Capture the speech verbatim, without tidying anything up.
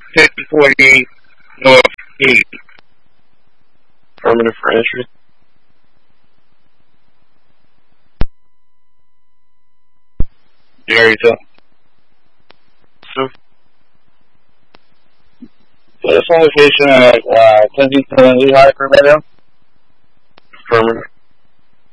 ten forty North East. Affirmative for entry. Jerry, so. This one location at uh, Kensington and Lehigh for radio. Affirmative.